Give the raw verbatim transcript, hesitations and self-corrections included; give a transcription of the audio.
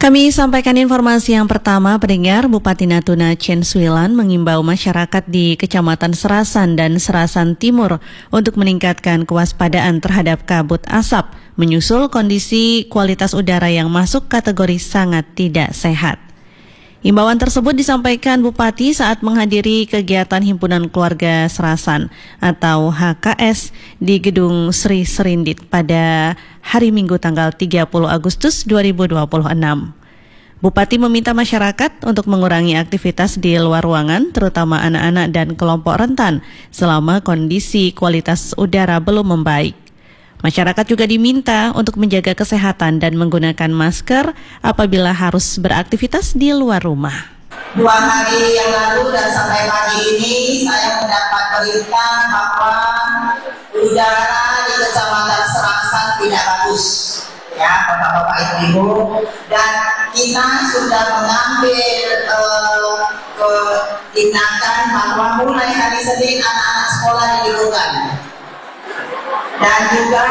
Kami sampaikan informasi yang pertama, pendengar. Bupati Natuna Chen Suilan mengimbau masyarakat di Kecamatan Serasan dan Serasan Timur untuk meningkatkan kewaspadaan terhadap kabut asap, menyusul kondisi kualitas udara yang masuk kategori sangat tidak sehat. Imbauan tersebut disampaikan Bupati saat menghadiri kegiatan Himpunan Keluarga Serasan atau H K S di Gedung Sri Serindit pada hari Minggu tanggal tiga puluh Agustus dua ribu dua puluh enam. Bupati meminta masyarakat untuk mengurangi aktivitas di luar ruangan, terutama anak-anak dan kelompok rentan, selama kondisi kualitas udara belum membaik. Masyarakat juga diminta untuk menjaga kesehatan dan menggunakan masker apabila harus beraktivitas di luar rumah. Dua hari yang lalu dan sampai pagi ini saya mendapat berita bahwa udara di Kecamatan Serasan tidak bagus, ya bapak-bapak ibu-ibu, dan kita sudah mengambil uh, ke tindakan bahwa mulai hari Senin anak-anak sekolah diliburkan. Dan juga